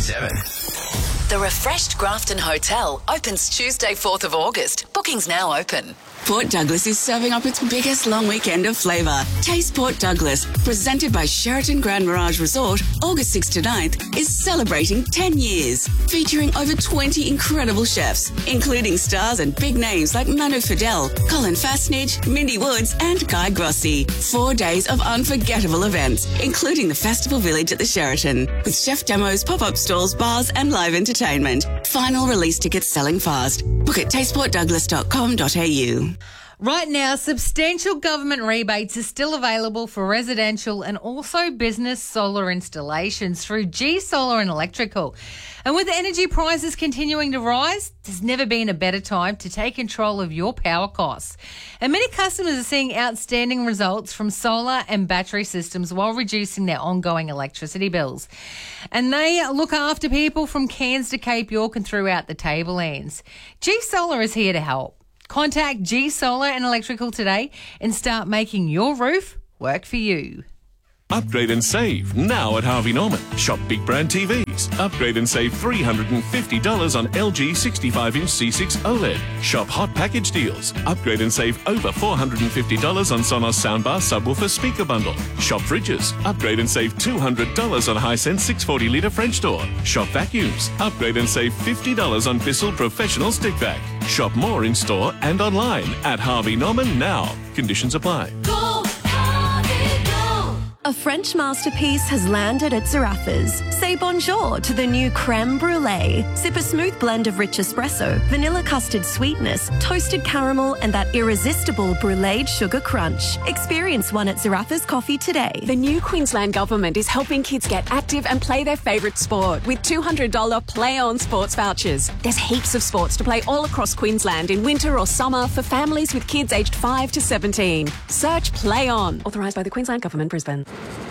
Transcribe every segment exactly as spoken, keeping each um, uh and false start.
seven. The refreshed Grafton Hotel opens Tuesday, fourth of August. Bookings now open. Port Douglas is serving up its biggest long weekend of flavour. Taste Port Douglas, presented by Sheraton Grand Mirage Resort, August sixth to ninth, is celebrating ten years, featuring over twenty incredible chefs, including stars and big names like Manu Fidel, Colin Fastnidge, Mindy Woods and Guy Grossi. Four days of unforgettable events, including the Festival Village at the Sheraton, with chef demos, pop-up stalls, bars and live entertainment. Final release tickets selling fast. Book at taste port douglas dot com dot a u. Right now, substantial government rebates are still available for residential and also business solar installations through G Solar and Electrical. And with energy prices continuing to rise, there's never been a better time to take control of your power costs. And many customers are seeing outstanding results from solar and battery systems while reducing their ongoing electricity bills. And they look after people from Cairns to Cape York and throughout the Tablelands. G Solar is here to help. Contact G Solar and Electrical today and start making your roof work for you. Upgrade and save now at Harvey Norman. Shop big brand T Vs. Upgrade and save three hundred fifty dollars on L G sixty-five inch C six OLED. Shop hot package deals. Upgrade and save over four hundred fifty dollars on Sonos soundbar subwoofer speaker bundle. Shop fridges. Upgrade and save two hundred dollars on Hisense six hundred forty litre French door. Shop vacuums. Upgrade and save fifty dollars on Bissell Professional Stick Vac. Shop more in store and online at Harvey Norman now. Conditions apply. Go, Harvey, go. A French masterpiece has landed at Zarrafas. Say bonjour to the new creme brulee. Sip a smooth blend of rich espresso, vanilla custard sweetness, toasted caramel, and that irresistible bruleed sugar crunch. Experience one at Zarrafas Coffee today. The new Queensland Government is helping kids get active and play their favourite sport with two hundred dollars Play On sports vouchers. There's heaps of sports to play all across Queensland in winter or summer for families with kids aged five to seventeen. Search Play On. Authorised by the Queensland Government, Brisbane.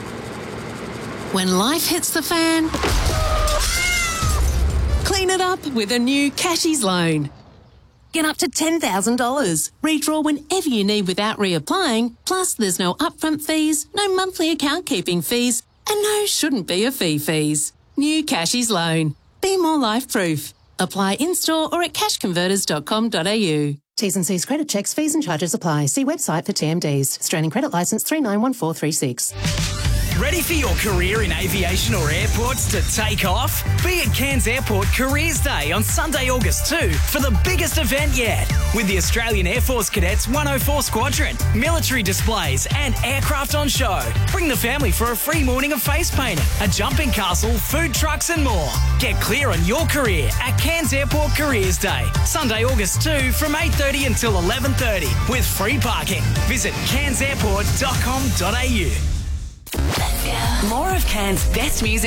When life hits the fan, clean it up with a new Cashies loan. Get up to ten thousand dollars. Redraw whenever you need without reapplying. Plus, there's no upfront fees, no monthly account keeping fees, and no shouldn't be a fee fees. New Cashies loan. Be more life-proof. Apply in-store or at cash converters dot com dot a u. T's and C's credit checks, fees and charges apply. See website for T M Ds. Australian Credit Licence three nine one four three six. Ready for your career in aviation or airports to take off? Be at Cairns Airport Careers Day on Sunday, August second for the biggest event yet. With the Australian Air Force Cadets one oh four Squadron, military displays and aircraft on show. Bring the family for a free morning of face painting, a jumping castle, food trucks and more. Get clear on your career at Cairns Airport Careers Day, Sunday, August second from eight thirty until eleven thirty with free parking. Visit cairns airport dot com dot a u. More of Cairns' best music